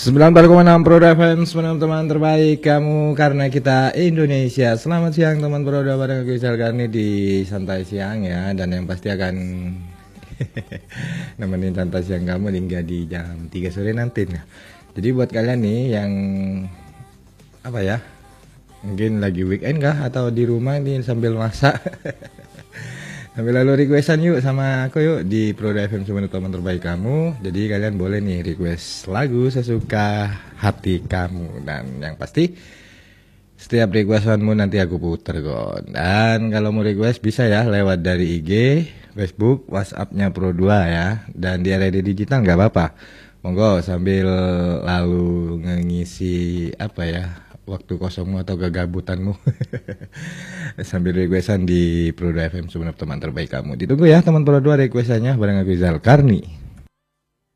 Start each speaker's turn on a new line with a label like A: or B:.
A: 94,6 Pro FM, teman-teman terbaik kamu karena kita Indonesia. Selamat siang teman Pro, bareng aku Rizal Karni di Santai Siang ya. Dan yang pasti akan nemenin santai siang kamu hingga di jam 3 sore nanti. Jadi buat kalian nih yang apa ya, mungkin lagi weekend kah atau di rumah nih sambil masak sambil lalu requestan yuk sama aku yuk di Pro FM, teman terbaik kamu. Jadi kalian boleh nih request lagu sesuka hati kamu. Dan yang pasti setiap requestanmu nanti aku puter kok. Dan kalau mau request bisa ya lewat dari IG, Facebook, WhatsAppnya Pro 2 ya. Dan di RRD Digital nggak apa-apa. Monggo sambil lalu ngisi apa ya, waktu kosongmu atau kegabutanmu sambil requestan di Pro 2 FM, teman terbaik kamu. Ditunggu ya teman Pro 2 requestannya bareng aku Rizal Karni.